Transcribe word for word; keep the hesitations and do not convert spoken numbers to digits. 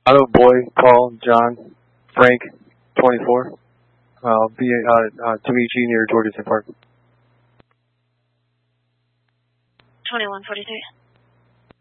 Otto, Boy, Paul, John, Frank, twenty-four. Uh, be uh, uh, two E G near Georgeson Park. twenty-one forty-three.